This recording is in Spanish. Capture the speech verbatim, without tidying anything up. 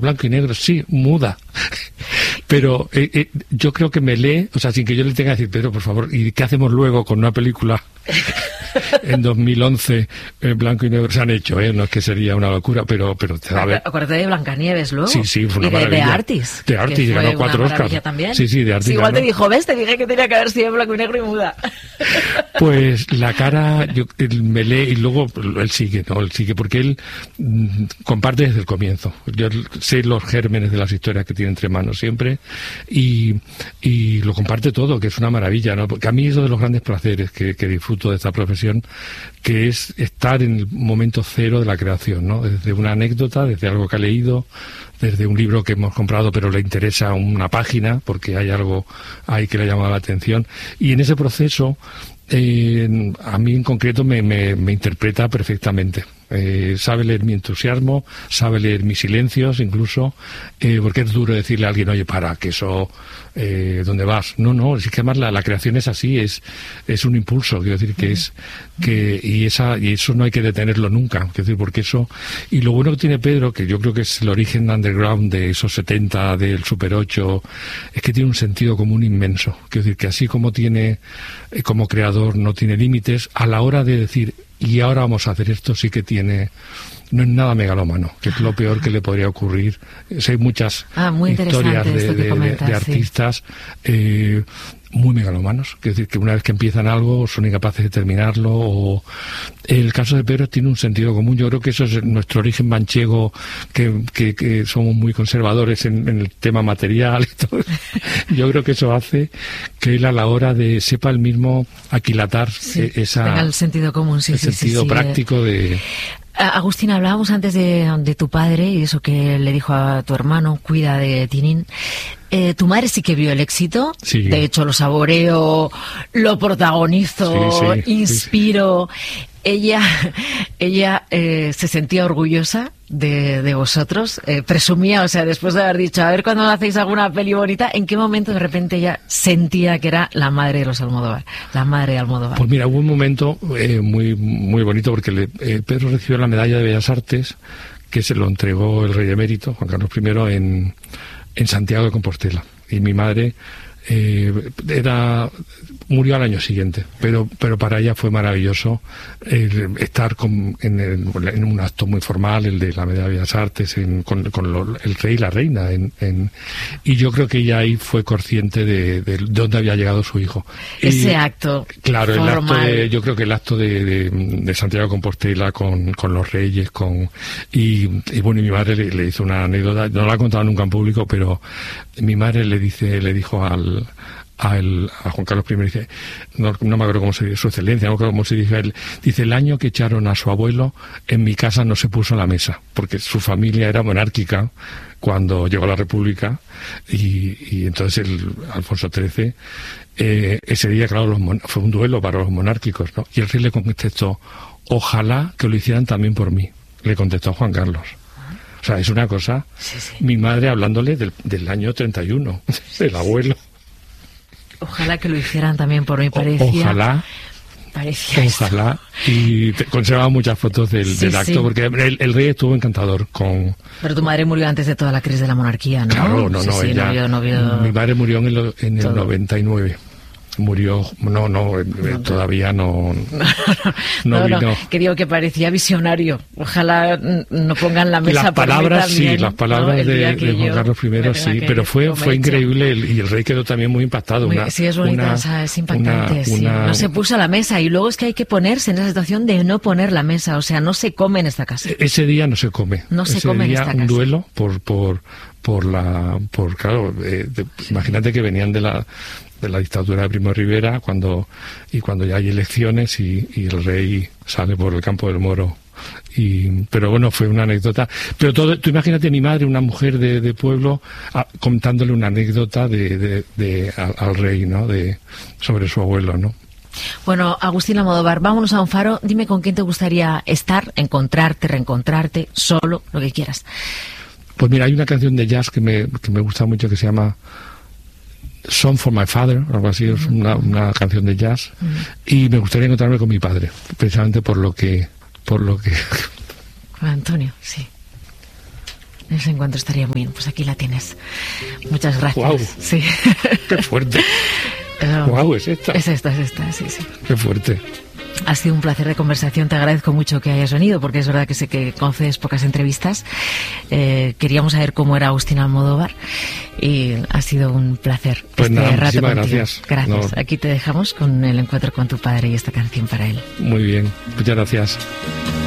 blanco y negro, sí, muda. Pero eh, eh, yo creo que me lee, o sea, sin que yo le tenga que decir, Pedro, por favor, ¿y qué hacemos luego con una película en dos mil once en blanco y negro? Se han hecho, ¿eh? No es que sería una locura, pero, pero te da a ver. Acuérdate de Blancanieves luego. Sí, sí, fue una y de, maravilla. de Artis. De Artis, ganó cuatro Oscars. También. Sí, sí, de Artis. Sí, igual ganó. te dijo, ¿ves? Te dije que tenía que haber sido en blanco y negro y muda. Pues la cara, yo, él me lee y luego él sigue, ¿no? Él sigue porque él mmm, comparte desde el comienzo. Yo sé los gérmenes de las historias que tiene entre manos siempre y, y lo comparte todo, que es una maravilla, ¿no? Porque a mí es uno de los grandes placeres que, que disfruto de esta profesión, que es estar en el momento cero de la creación, ¿no? Desde una anécdota, desde algo que ha leído, desde un libro que hemos comprado pero le interesa una página porque hay algo ahí que le ha llamado la atención, y en ese proceso eh, a mí en concreto me, me, me interpreta perfectamente. Eh, sabe leer mi entusiasmo, sabe leer mis silencios incluso, eh, porque es duro decirle a alguien, oye, para, que eso, eh, ¿dónde vas? No, no, es que además la, la creación es así, es es un impulso, quiero decir que es, que y esa y eso no hay que detenerlo nunca, quiero decir, porque eso, y lo bueno que tiene Pedro, que yo creo que es el origen underground de esos setenta, del Super ocho, es que tiene un sentido común inmenso, quiero decir que así como tiene, eh, como creador no tiene límites, a la hora de decir, y ahora vamos a hacer esto, sí que tiene, no es nada megalómano, que es lo peor que le podría ocurrir. O sea, hay muchas ah, historias de, de, comentas, de, de artistas sí. eh, muy megalomanos, es decir, que una vez que empiezan algo son incapaces de terminarlo. O el caso de Pedro tiene un sentido común. Yo creo que eso es nuestro origen manchego, que, que, que somos muy conservadores en, en el tema material y todo. Yo creo que eso hace que él a la hora de sepa el mismo aquilatar sí, esa tenga el sentido común, sí, el sí, sentido sí, práctico sí. de... Agustín, hablábamos antes de, de tu padre y eso que le dijo a tu hermano, cuida de Tintín. Eh, tu madre sí que vio el éxito, sí. De hecho lo saboreo, lo protagonizo, sí, sí, inspiro. Sí, sí. Ella, ella eh, se sentía orgullosa de, de vosotros, eh, presumía, o sea, después de haber dicho, a ver cuando hacéis alguna peli bonita, ¿en qué momento de repente ella sentía que era la madre de los Almodóvar, la madre de Almodóvar? Pues mira, hubo un momento eh, muy muy bonito porque le, eh, Pedro recibió la medalla de Bellas Artes que se lo entregó el rey emérito, Juan Carlos primero, en, en Santiago de Compostela. Y mi madre eh, era murió al año siguiente, pero pero para ella fue maravilloso eh, estar con, en, el, en un acto muy formal, el de la medalla de Bellas Artes, en, con, con lo, el rey y la reina, en, en, y yo creo que ella ahí fue consciente de, de, de dónde había llegado su hijo. Ese y, acto claro, formal. el acto de, yo creo que el acto de, de, de Santiago de Compostela con, con los reyes, con y, y bueno, y mi madre le, le hizo una anécdota, no la ha contado nunca en público, pero mi madre le dice, le dijo al A, el, a Juan Carlos primero, dice, no, no me acuerdo cómo se dice, su excelencia, no me acuerdo cómo se dice él, dice, el año que echaron a su abuelo, en mi casa no se puso la mesa, porque su familia era monárquica cuando llegó la República, y, y entonces el Alfonso trece, eh, ese día, claro, los mon- fue un duelo para los monárquicos, ¿no? Y el rey le contestó, ojalá que lo hicieran también por mí, le contestó Juan Carlos. O sea, es una cosa, sí, sí. Mi madre hablándole del, del año treinta y uno, del abuelo. Ojalá que lo hicieran también por mí, parecía. Ojalá. Parecía Ojalá. Esto. Y te, conservaba muchas fotos del, sí, del acto, sí. porque el, el rey estuvo encantador con... Pero tu madre murió antes de toda la crisis de la monarquía, ¿no? Claro, no, sí, no, sí, ella... no vio, no vio... Mi madre murió en el, en el noventa y nueve. Murió, no, no, no todavía no, no, no, no, vino. no, que digo que parecía visionario. Ojalá no pongan la mesa las palabras, por mí también, sí, las palabras ¿no? de, de Juan Carlos primero, sí, pero fue fue increíble el, y el rey quedó también muy impactado. Muy, una, sí, es bonita, una, esa, es impactante. Una, sí. una, no se puso a la mesa y luego es que hay que ponerse en esa situación de no poner la mesa, o sea, no se come en esta casa. Ese día no se come. No se ese come día en esta un casa. duelo por por por la por claro, eh, de, sí. Imagínate que venían de la de la dictadura de Primo de Rivera cuando y cuando ya hay elecciones y, y el rey sale por el campo del Moro. Y, pero bueno, fue una anécdota. Pero todo, tú imagínate a mi madre, una mujer de, de pueblo, a, contándole una anécdota de, de, de, al, al rey, ¿no? De, sobre su abuelo, ¿no? Bueno, Agustín Almodóvar, vámonos a un faro. Dime con quién te gustaría estar, encontrarte, reencontrarte, solo, lo que quieras. Pues mira, hay una canción de jazz que me, que me gusta mucho que se llama Song for My Father, algo así, es una, una canción de jazz, uh-huh. Y me gustaría encontrarme con mi padre, precisamente por lo que, por lo que... Con Antonio, sí. ese encuentro estaría muy bien. Pues aquí la tienes. Muchas gracias. Wow. Sí. Qué fuerte. Wow, es esta. Es esta, es esta, sí, sí. Qué fuerte. Ha sido un placer de conversación, te agradezco mucho que hayas venido, porque es verdad que sé que concedes pocas entrevistas. Eh, queríamos saber cómo era Agustín Almodóvar y ha sido un placer. Pues este nada, rato muchísimas contigo. gracias. Gracias. No. Aquí te dejamos con el encuentro con tu padre y esta canción para él. Muy bien, muchas gracias.